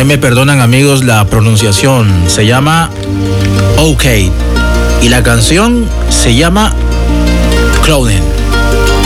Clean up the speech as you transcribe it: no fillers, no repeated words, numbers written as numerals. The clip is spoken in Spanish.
Ahí me perdonan, amigos, la pronunciación. Se llama OK. Y la canción se llama Clothing.